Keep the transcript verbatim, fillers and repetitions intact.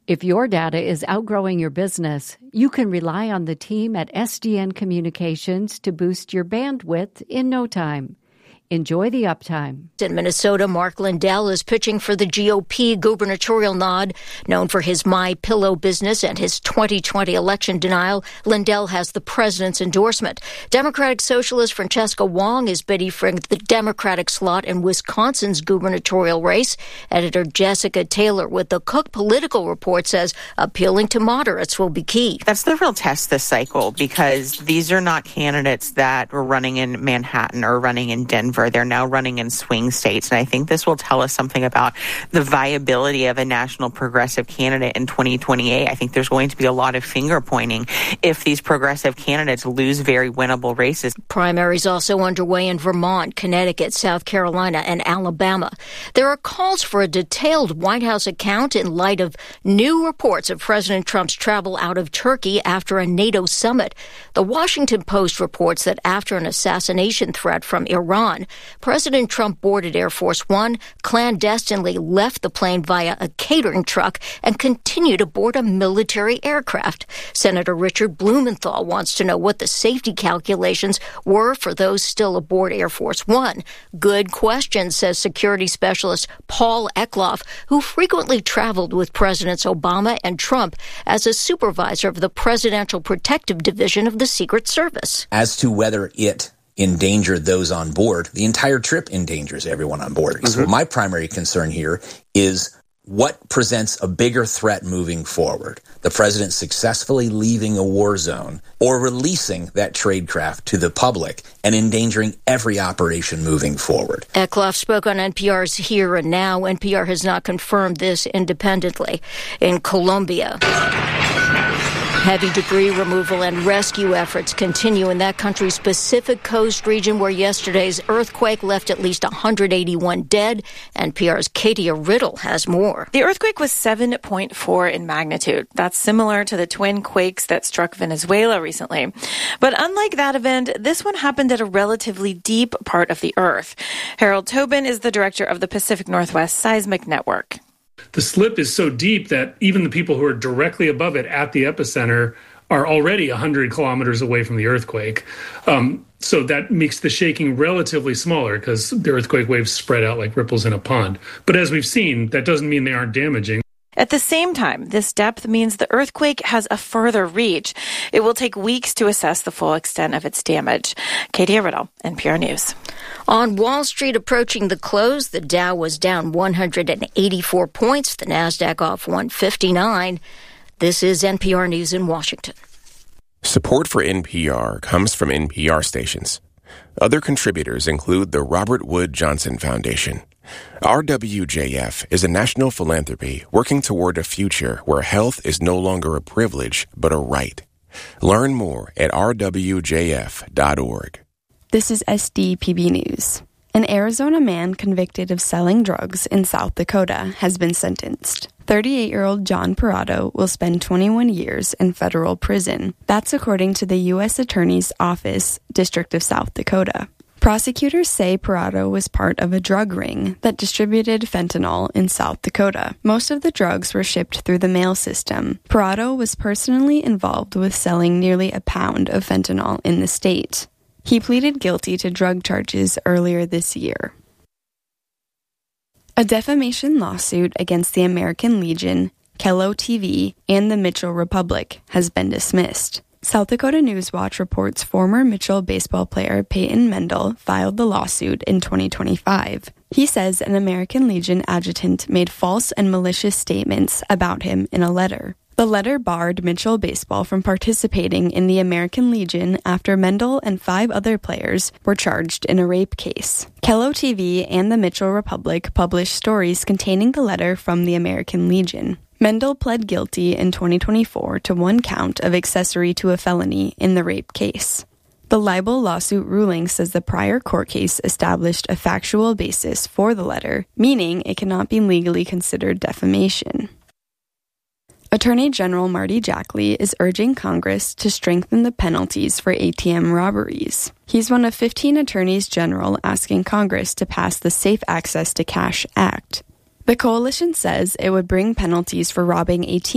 If your data is outgrowing your business, you can rely on the team at S D N Communications to boost your bandwidth in no time. Enjoy the uptime. In Minnesota, Mark Lindell is pitching for the G O P gubernatorial nod. Known for his My Pillow business and his twenty twenty election denial, Lindell has the president's endorsement. Democratic Socialist Francesca Wong is bidding for the Democratic slot in Wisconsin's gubernatorial race. Editor Jessica Taylor with the Cook Political Report says appealing to moderates will be key. That's the real test this cycle, because these are not candidates that were running in Manhattan or running in Denver. They're now running in swing states. And I think this will tell us something about the viability of a national progressive candidate in twenty twenty-eight. I think there's going to be a lot of finger pointing if these progressive candidates lose very winnable races. Primaries also underway in Vermont, Connecticut, South Carolina, and Alabama. There are calls for a detailed White House account in light of new reports of President Trump's travel out of Turkey after a NATO summit. The Washington Post reports that after an assassination threat from Iran, President Trump boarded Air Force One, clandestinely left the plane via a catering truck, and continued aboard a military aircraft. Senator Richard Blumenthal wants to know what the safety calculations were for those still aboard Air Force One. Good question, says security specialist Paul Eckloff, who frequently traveled with Presidents Obama and Trump as a supervisor of the Presidential Protective Division of the Secret Service. As to whether it endangered those on board, the entire trip endangers everyone on board. Mm-hmm. So my primary concern here is what presents a bigger threat moving forward: the president successfully leaving a war zone or releasing that trade craft to the public and endangering every operation moving forward. Eckloff spoke on N P R's Here and Now. N P R has not confirmed this independently. In Colombia, heavy debris removal and rescue efforts continue in that country's Pacific Coast region, where yesterday's earthquake left at least one hundred eighty-one dead. N P R's Katia Riddle has more. The earthquake was seven point four in magnitude. That's similar to the twin quakes that struck Venezuela recently. But unlike that event, this one happened at a relatively deep part of the Earth. Harold Tobin is the director of the Pacific Northwest Seismic Network. The slip is so deep that even the people who are directly above it at the epicenter are already one hundred kilometers away from the earthquake. Um, so that makes the shaking relatively smaller because the earthquake waves spread out like ripples in a pond. But as we've seen, that doesn't mean they aren't damaging. At the same time, this depth means the earthquake has a further reach. It will take weeks to assess the full extent of its damage. Katie Riddle, N P R News. On Wall Street approaching the close, the Dow was down one hundred eighty-four points, the Nasdaq off one fifty-nine. This is N P R News in Washington. Support for N P R comes from N P R stations. Other contributors include the Robert Wood Johnson Foundation. R W J F is a national philanthropy working toward a future where health is no longer a privilege, but a right. Learn more at r w j f dot org. This is S D P B News. An Arizona man convicted of selling drugs in South Dakota has been sentenced. thirty-eight-year-old John Parado will spend twenty-one years in federal prison. That's according to the U S Attorney's Office, District of South Dakota. Prosecutors say Parado was part of a drug ring that distributed fentanyl in South Dakota. Most of the drugs were shipped through the mail system. Parado was personally involved with selling nearly a pound of fentanyl in the state. He pleaded guilty to drug charges earlier this year. A defamation lawsuit against the American Legion, Kello T V, and the Mitchell Republic has been dismissed. South Dakota News Watch reports former Mitchell baseball player Peyton Mendel filed the lawsuit in twenty twenty-five. He says an American Legion adjutant made false and malicious statements about him in a letter. The letter barred Mitchell baseball from participating in the American Legion after Mendel and five other players were charged in a rape case. Kello T V and the Mitchell Republic published stories containing the letter from the American Legion. Mendel pled guilty in twenty twenty-four to one count of accessory to a felony in the rape case. The libel lawsuit ruling says the prior court case established a factual basis for the letter, meaning it cannot be legally considered defamation. Attorney General Marty Jackley is urging Congress to strengthen the penalties for A T M robberies. He's one of fifteen attorneys general asking Congress to pass the Safe Access to Cash Act. The coalition says it would bring penalties for robbing A T